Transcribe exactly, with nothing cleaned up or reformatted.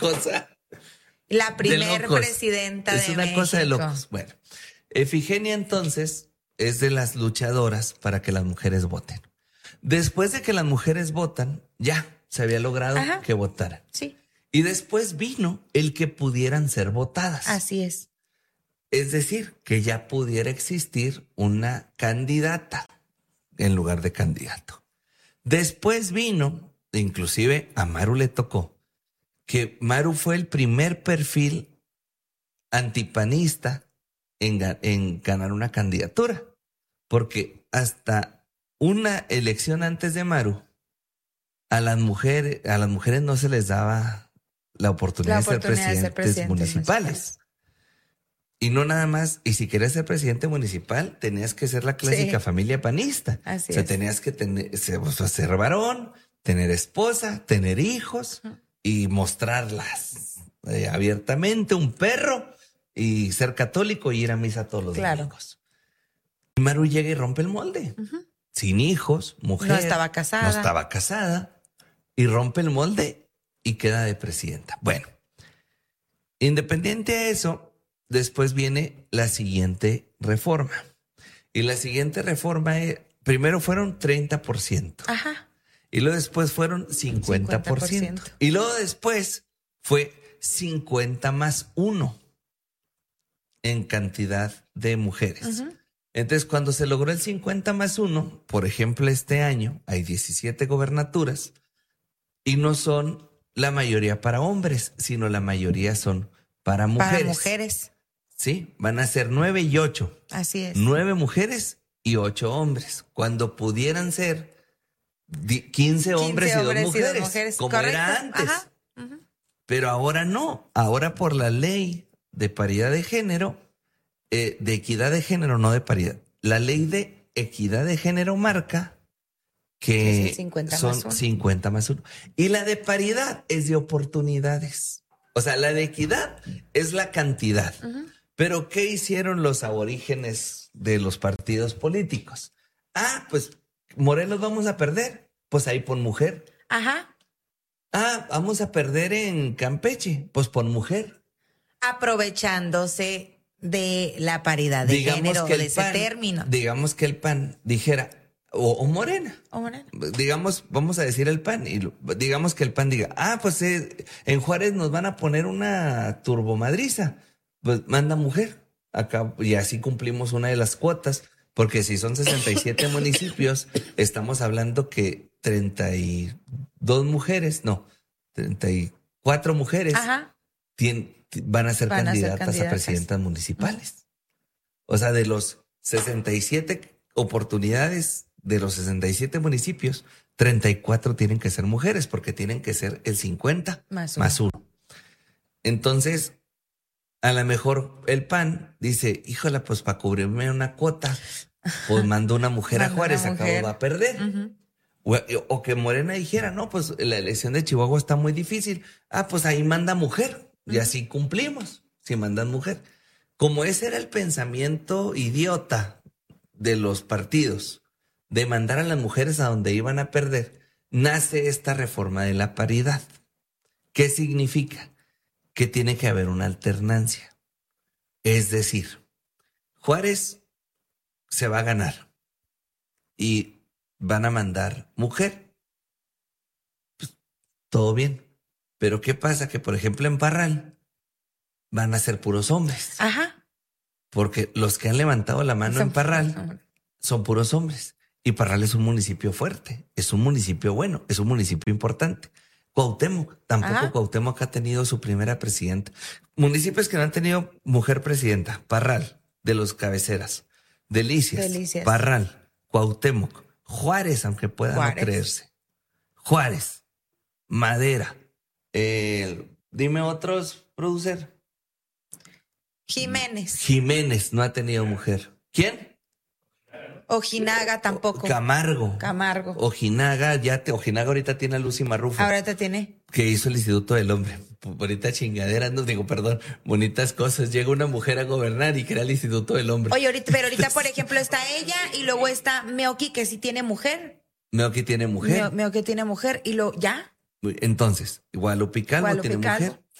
cosa. La primer presidenta de México. Es una cosa de locos. Bueno, Efigenia entonces es de las luchadoras para que las mujeres voten. Después de que las mujeres votan, ya se había logrado Ajá. que votaran. Sí. Y después vino el que pudieran ser votadas. Así es. Es decir, que ya pudiera existir una candidata en lugar de candidato. Después vino, inclusive a Maru le tocó, que Maru fue el primer perfil antipanista en, en ganar una candidatura. Porque hasta una elección antes de Maru, a las mujeres, a las mujeres no se les daba la oportunidad, la oportunidad de, ser de ser presidentes municipales. municipales. Y no nada más, y si querías ser presidente municipal, tenías que ser la clásica sí. familia panista. Así o sea, es. tenías que tener, ser, ser varón, tener esposa, tener hijos uh-huh. y mostrarlas eh, abiertamente, un perro, y ser católico y ir a misa todos los claro. domingos. Y Maru llega y rompe el molde. Uh-huh. Sin hijos, mujer. No estaba casada. No estaba casada. Y rompe el molde y queda de presidenta. Bueno, independiente de eso, después viene la siguiente reforma. Y la siguiente reforma, es, primero fueron treinta por ciento. Ajá. Y luego después fueron cincuenta por ciento. cincuenta por ciento. Y luego después fue cincuenta más uno en cantidad de mujeres. Uh-huh. Entonces, cuando se logró el cincuenta más uno, por ejemplo, este año hay diecisiete gobernaturas y no son la mayoría para hombres, sino la mayoría son para mujeres. Para mujeres. Sí, van a ser nueve y ocho. Así es. Nueve mujeres y ocho hombres. Cuando pudieran ser quince hombres, y, dos mujeres, y dos mujeres, como correcto. Era antes. Ajá. Uh-huh. Pero ahora no. Ahora por la ley de paridad de género, eh, de equidad de género, no de paridad. La ley de equidad de género marca que es cincuenta son más uno. cincuenta más uno. Y la de paridad es de oportunidades. O sea, la de equidad es la cantidad. Uh-huh. Pero ¿qué hicieron los aborígenes de los partidos políticos? Ah, pues Morelos vamos a perder. Pues ahí pon mujer. Ajá. Ah, vamos a perder en Campeche. Pues pon mujer. Aprovechándose de la paridad de digamos género, que de ese PAN, término. Digamos que el P A N dijera, o, o Morena. O Morena. Digamos, vamos a decir el P A N, y lo, digamos que el P A N diga, ah, pues eh, en Juárez nos van a poner una turbomadriza. Pues manda mujer acá y así cumplimos una de las cuotas, porque si son sesenta y siete municipios, estamos hablando que treinta y dos mujeres, no, treinta y cuatro mujeres tienen, van a ser van candidatas a, ser candidatas a presidentas municipales. O sea, de los sesenta y siete oportunidades, de los sesenta y siete municipios, treinta y cuatro tienen que ser mujeres, porque tienen que ser el cincuenta más uno. Más uno. Entonces, a lo mejor el P A N dice, híjole, pues para cubrirme una cuota, pues mando una mujer a Juárez, acabo a perder. Uh-huh. o, o que Morena dijera, no, pues la elección de Chihuahua está muy difícil. Ah, pues ahí manda mujer. Uh-huh. Y así cumplimos, si mandan mujer. Como ese era el pensamiento idiota de los partidos, de mandar a las mujeres a donde iban a perder, nace esta reforma de la paridad. ¿Qué significa? Que tiene que haber una alternancia. Es decir, Juárez se va a ganar y van a mandar mujer. Pues, todo bien. Pero ¿qué pasa? Que, por ejemplo, en Parral van a ser puros hombres. Ajá. Porque los que han levantado la mano son en Parral son puros hombres. Y Parral es un municipio fuerte, es un municipio bueno, es un municipio importante. Cuauhtémoc, tampoco Ajá. Cuauhtémoc ha tenido su primera presidenta. Municipios que no han tenido mujer presidenta: Parral, de los cabeceras, Delicias, Delicias. Parral, Cuauhtémoc, Juárez, aunque pueda Juárez. no creerse. Juárez, Madera. Eh, dime otros, producer. Jiménez. Jiménez no ha tenido mujer. ¿Quién? Ojinaga tampoco. Camargo. Camargo. Ojinaga, ya te, Ojinaga ahorita tiene a Lucy Marrufo. Ahorita tiene. Que hizo el Instituto del Hombre. Bonita chingadera, no digo, perdón, bonitas cosas. Llega una mujer a gobernar y crea el Instituto del Hombre. Oye, ahorita, pero ahorita, por ejemplo, está ella y luego está Meoki, que sí tiene mujer. Meoki tiene mujer. Meoki tiene mujer y lo, ¿ya? Entonces, Guadalupe Calvo Guadalupe tiene Calvo. mujer.